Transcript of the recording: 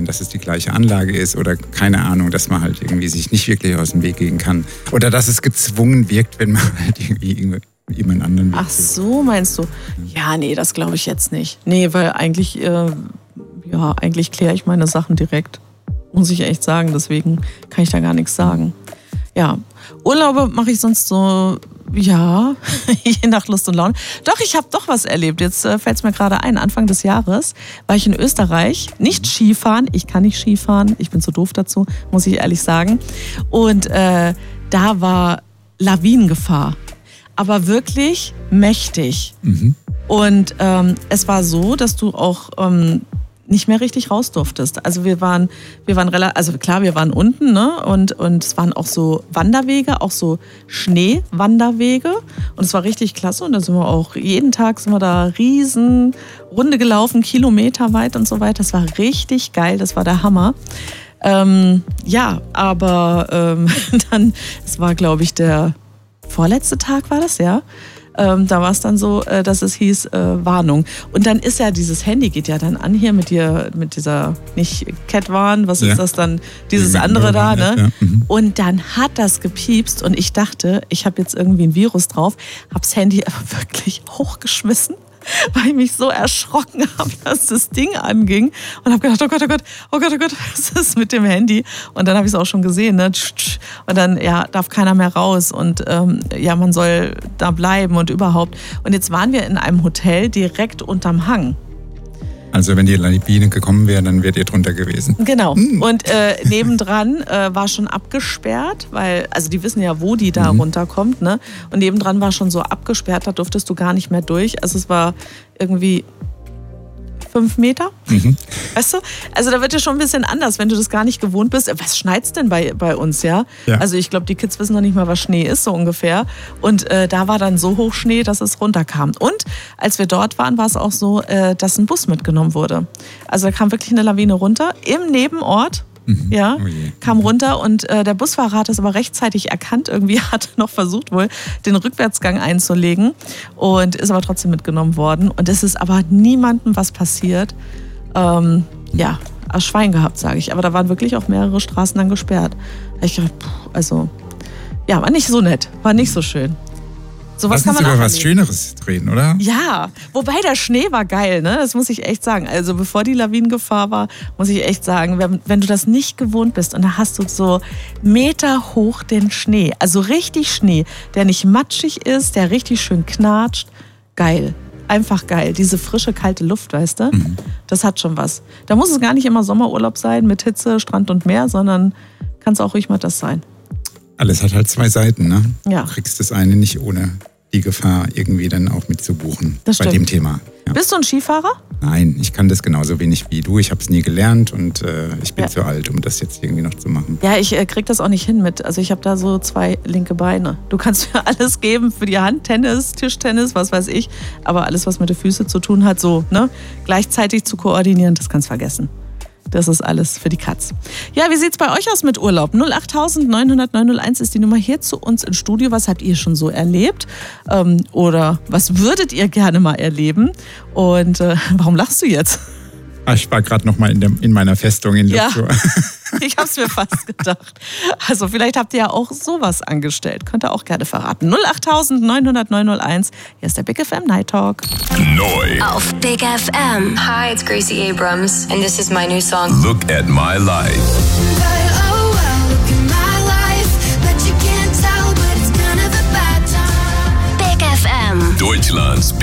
dass es die gleiche Anlage ist oder keine Ahnung, dass man halt irgendwie sich nicht wirklich aus dem Weg gehen kann. Oder dass es gezwungen wirkt, wenn man halt irgendwie jemand anderen will. Ach so, meinst du? Ja, nee, das glaube ich jetzt nicht. Nee, weil eigentlich kläre ich meine Sachen direkt. Muss ich echt sagen, deswegen kann ich da gar nichts sagen. Ja, Urlaube mache ich sonst so, ja, je nach Lust und Laune. Doch, ich habe doch was erlebt. Jetzt fällt es mir gerade ein. Anfang des Jahres war ich in Österreich. Nicht Skifahren. Ich kann nicht Skifahren. Ich bin zu doof dazu, muss ich ehrlich sagen. Und da war Lawinengefahr. Aber wirklich mächtig. Mhm. Und es war so, dass du auch nicht mehr richtig raus durftest. Also wir waren wir waren unten, ne? Und es waren auch so Wanderwege, auch so Schneewanderwege. Und es war richtig klasse. Und da sind wir auch jeden Tag da riesen Runde gelaufen, kilometerweit und so weiter. Das war richtig geil, das war der Hammer. Ja, aber dann, es war, glaube ich, der vorletzte Tag war das, ja. Da war es dann so, dass es hieß Warnung. Und dann ist ja dieses Handy geht ja dann an hier mit dieser, nicht Cat-Warn, was ist das dann, dieses andere da, ne? Ja. Mhm. Und dann hat das gepiepst und ich dachte, ich habe jetzt irgendwie ein Virus drauf, hab's Handy wirklich hochgeschmissen, weil ich mich so erschrocken habe, dass das Ding anging und habe gedacht, oh Gott, was ist mit dem Handy? Und dann habe ich es auch schon gesehen, ne? Und dann darf keiner mehr raus und man soll da bleiben und überhaupt. Und jetzt waren wir in einem Hotel direkt unterm Hang. Also wenn die Lawine gekommen wäre, dann wärt ihr drunter gewesen. Genau. Und nebendran war schon abgesperrt, weil, also die wissen ja, wo die da runterkommt, ne? Und nebendran war schon so abgesperrt, da durftest du gar nicht mehr durch. Also es war irgendwie 5 Meter. Mhm. Weißt du? Also da wird ja schon ein bisschen anders, wenn du das gar nicht gewohnt bist. Was schneit's denn bei uns, ja? Also ich glaube, die Kids wissen noch nicht mal, was Schnee ist, so ungefähr. Und da war dann so hoch Schnee, dass es runterkam. Und als wir dort waren, war es auch so, dass ein Bus mitgenommen wurde. Also da kam wirklich eine Lawine runter im Nebenort. Ja, kam runter und der Busfahrer hat es aber rechtzeitig erkannt. Irgendwie hat er noch versucht wohl, den Rückwärtsgang einzulegen und ist aber trotzdem mitgenommen worden. Und es ist aber niemandem was passiert. Aus Schwein gehabt, sage ich. Aber da waren wirklich auch mehrere Straßen dann gesperrt. Da hab ich gedacht, war nicht so nett, war nicht so schön. So was kann man auch über was Schöneres reden, oder? Ja, wobei der Schnee war geil, ne? Das muss ich echt sagen. Also bevor die Lawinengefahr war, muss ich echt sagen, wenn du das nicht gewohnt bist und da hast du so Meter hoch den Schnee, also richtig Schnee, der nicht matschig ist, der richtig schön knatscht, geil. Einfach geil. Diese frische, kalte Luft, weißt du? Das hat schon was. Da muss es gar nicht immer Sommerurlaub sein mit Hitze, Strand und Meer, sondern kann es auch ruhig mal das sein. Alles hat halt 2 Seiten, ne? Ja. Du kriegst das eine nicht ohne die Gefahr irgendwie dann auch mitzubuchen bei dem Thema. Ja. Bist du ein Skifahrer? Nein, ich kann das genauso wenig wie du. Ich habe es nie gelernt und ich bin zu alt, um das jetzt irgendwie noch zu machen. Ja, ich krieg das auch nicht hin mit. Also ich habe da so 2 linke Beine. Du kannst mir alles geben für die Hand, Tennis, Tischtennis, was weiß ich. Aber alles, was mit den Füßen zu tun hat, so gleichzeitig zu koordinieren, das kannst du vergessen. Das ist alles für die Katz. Ja, wie sieht's bei euch aus mit Urlaub? 08000 900 901 ist die Nummer hier zu uns ins Studio. Was habt ihr schon so erlebt? Oder was würdet ihr gerne mal erleben? Und warum lachst du jetzt? Ich war gerade noch mal in meiner Festung in Luxor. Ja, ich hab's mir fast gedacht. Also vielleicht habt ihr ja auch sowas angestellt. Könnt ihr auch gerne verraten. 08000 900 901. Hier ist der Big FM Night Talk. Neu auf Big FM. Hi, it's Gracie Abrams and this is my new song. Look at my life. Big FM. Deutschlands